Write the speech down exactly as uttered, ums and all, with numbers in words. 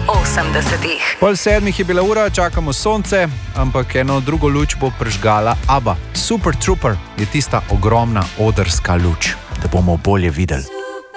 osemdesetih. Pol sedmih je bila ura, čakamo sonce, ampak eno drugo luč bo prižgala ABBA. Super Trooper je tista ogromna odrska luč, da bomo bolje videli.